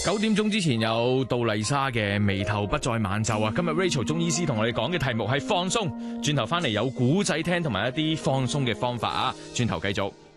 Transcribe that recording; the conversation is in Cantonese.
9點鐘之前有杜麗莎嘅眉頭不再晚皺啊！今日 Rachel 中醫師同我哋講嘅題目係放鬆，轉頭翻嚟有古仔聽同埋一啲放鬆嘅方法啊！轉頭繼續。